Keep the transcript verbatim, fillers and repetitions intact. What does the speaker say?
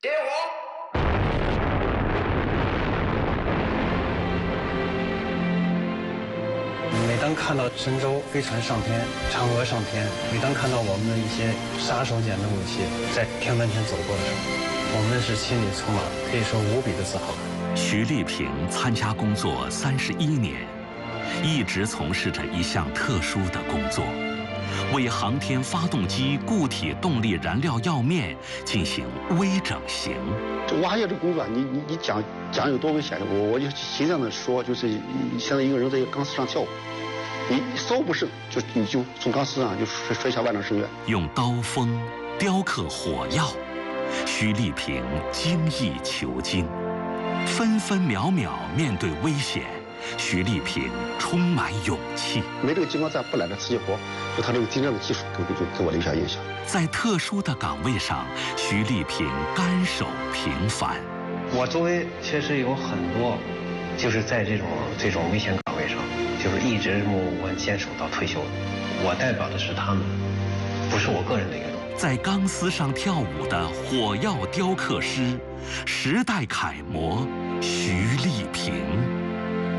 接火！ 每当看到神舟飞船上天、嫦娥上天，每当看到我们的一些杀手锏的武器在天门前走过的时候，我们是心里充满可以说无比的自豪。 徐立平参加工作三十一年，一直从事着一项特殊的工作。 为航天发动机固体动力燃料药面进行微整形。 这挖掘这工作，你你你讲讲有多危险？我我就形象的说，就是现在一个人在一个钢丝上跳舞，你稍不慎就你就从钢丝上就摔摔下万丈深渊。 用刀锋雕刻火药，徐立平精益求精，分分秒秒面对危险。 徐立平充满勇气， 没这个激光站不揽这瓷器活，就他这个精湛的技术给给给我留下印象。 在特殊的岗位上，徐立平甘守平凡。 我周围确实有很多，就是在这种这种危险岗位上，就是一直默默坚守到退休的。我代表的是他们，不是我个人的愿望。 在钢丝上跳舞的火药雕刻师，时代楷模徐立平。